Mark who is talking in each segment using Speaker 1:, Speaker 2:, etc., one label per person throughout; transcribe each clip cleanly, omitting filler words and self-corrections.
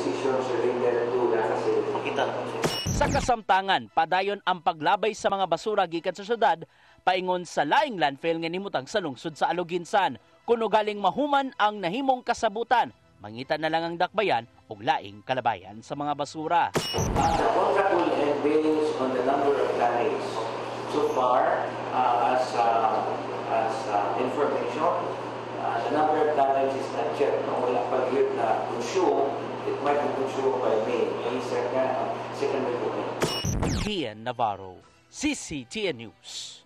Speaker 1: decisions related to the facility.
Speaker 2: Sa kasamtangan, padayon ang paglabay sa mga basura gikan sa syudad paingon sa laing landfill nga nimutang sa lungsod sa Aluginsan. Kuno galing mahuman ang nahimong kasabutan, mangitan na lang ang dakbayan og laing kalabayan sa mga basura.
Speaker 1: The contract will end based on the number of tonnage. So far, as information, the number of tonnage is not yet. Wala pa yun na consume. It might be consumed by May. May second week of May.
Speaker 2: Gian Navarro, CCTN News.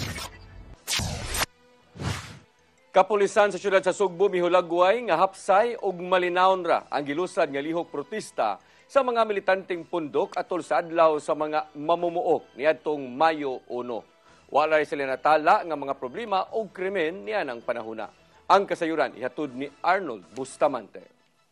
Speaker 3: Kapulisan sa siyudad sa Sugbo mihulagway nga hapsay ug malinawon ra ang gilusad nga lihok protesta sa mga militanteng pundok atol sa adlaw sa mga mamumuok niadtong Mayo 1. Walay sila natala nga mga problema o krimen nianang panahuna. Ang kasayuran ihatod ni Arnold Bustamante.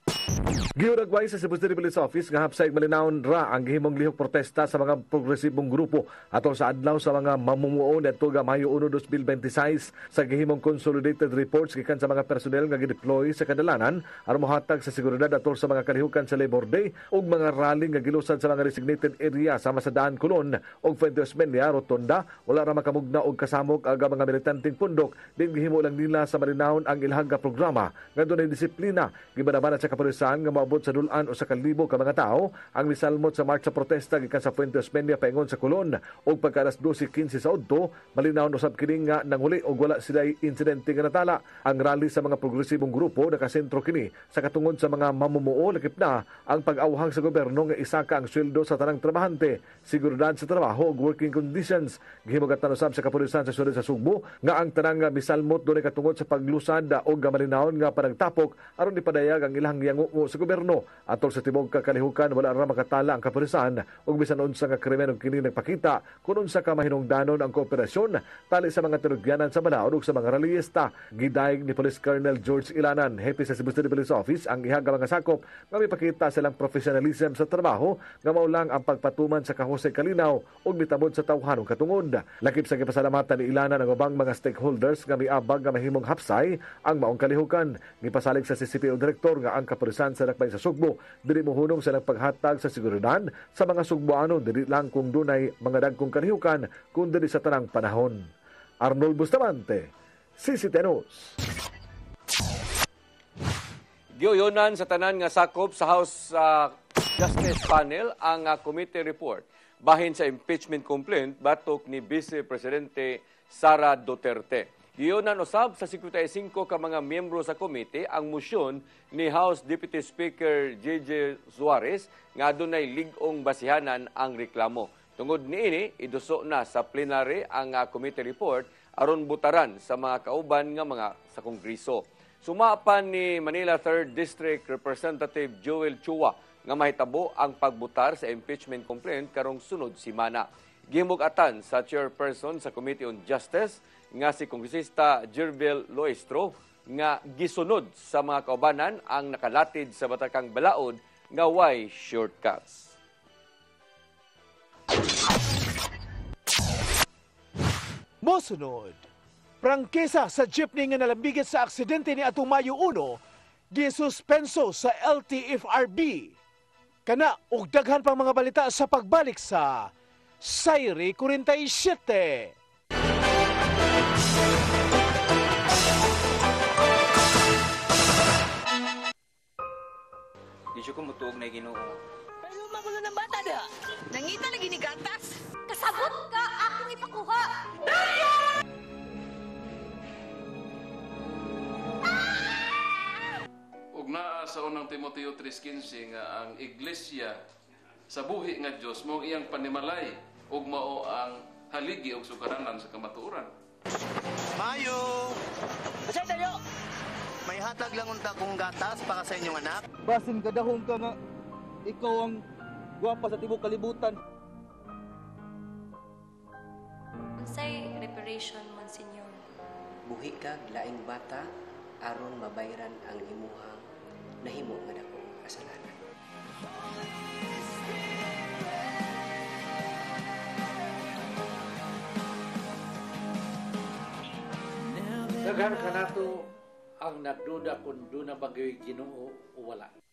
Speaker 4: Giuragway sa Cebu City Police Office nga hapsay malinawon ra ang gihimong lihok protesta sa mga progresibong grupo atol sa adlaw sa mga mamumuo ngadto nga Mayo 1, 2026 sa gihimong consolidated reports gikan sa mga personnel nga gideploy sa kadalanan aron mohatag sa seguridad atol sa mga kalihukan sa Labor Day ug mga rally nga gilusad sa mga designated area sama sa Daan Colon ug Fuentes Menia Rotonda. Wala ra makamugna og kasamok ang mga militanteng pundok din gihimo lang nila sa malinawon ang ilahang programa nga dunay disiplina gibanabanan sa kapulisan nga maabot sa dulan o sa kalibo ka mga tao ang misalmot sa marcha protesta gikan sa Fuentes Menia paingon sa Colon ug pagka alas 12:15 sa udto malinawon usab kini nga nanghuli og wala sila insidente nga natala. Ang rally sa mga progresibong grupo nakasentro kini sa katungod sa mga mamumuo lakip na ang pag-awhang sa gobyerno nga isaka ang sweldo sa tanang trabahante, seguridad sa trabaho ug working conditions. Gihimugat usab sa kapulisan sa siyudad sa Sugbo nga ang tanang misalmot dunay katungod sa paglusad og malinawon nga panagtapok aron ipadayag ang ilang yangungo sa gobyerno atol sa tibok kakalihukan. Wala ra makatala ang kapulisan ug bisan unsa nga krimen ug kini nagpakita kun unsa ka mahinungdanon ang kooperasyon tali sa mga tinugyanan sa balaod ug sa mga rallyista. Gidayeg ni Police Colonel George Ilanan, hepe sa Cebu City Police Office, ang ihaga mga sakop nga mipakita silang professionalism sa trabaho nga mao lang ang pagpatuman sa kahusay kalinaw ug mitabod sa tawhanong katungod. Lakip sa gipasalamatan ni Ilanan ang ubang mga stakeholders nga miabag nga mahimong hapsay ang maong kalihukan. Gipasalig sa CCPO Director nga ang kapulisan sa dakbayan sa Sugbo dili mohunong sa paghatag sa seguridad sa mga Sugboano dili lang kung dunay mga dagkong kalihukan kundi sa tanang panahon. Arnold Bustamante, CCTN News.
Speaker 3: Giuyonan sa tanan nga sakop sa House Justice Panel ang committee report bahin sa impeachment complaint batok ni Vice Presidente Sara Duterte. Giyonan usab sa 55 ka mga miyembro sa komite ang motion ni House Deputy Speaker J.J. Suarez nga adunay lig-ong basihanan ang reklamo. Tungod niini, iduso na sa plenary ang committee report aron butaran sa mga kauban nga mga sa Kongreso. Sumapan ni Manila 3rd District Representative Joel Chua nga mahitabo ang pagbutar sa impeachment complaint karong sunod simana. Gihimug-atan sa chairperson sa Committee on Justice nga si Kongresista Jervel Loestro nga gisunod sa mga kaubanan ang nakalatid sa batakang balaod nga way shortcuts.
Speaker 5: Mosunod, prangkesa sa jeepney nga nalambigan sa aksidente ni atong Mayo 1 gisuspenso sa LTFRB. Kana og daghan pang mga balita sa pagbalik sa Sayri 47.
Speaker 6: Di siya ko mutuog na Ginoo.
Speaker 7: Pero magulo ng bata da. Nangita lagi ni gatas. Kasabot ka akong ipakuha.
Speaker 8: Ug naa sa unang Timoteo 3:15 nga ang iglesia sa buhi nga Dios mao iyang panimalay ug mao ang haligi og sugaranan sa kamatuoran.
Speaker 9: Mayo!
Speaker 7: Asay tayo.
Speaker 9: May hatag lang unta kong gatas para sa inyong anak.
Speaker 10: Basin kadahong ka nga ikaw ang gwapa sa tibok kalibutan.
Speaker 11: Unsay reparation, Monsignor?
Speaker 12: Buhi kag laing bata aron mabayran ang imuhang nahimo nga dakong kasalanan.
Speaker 13: Daghan ka nato ang nagduda kung doon na bagay Ginoo o wala.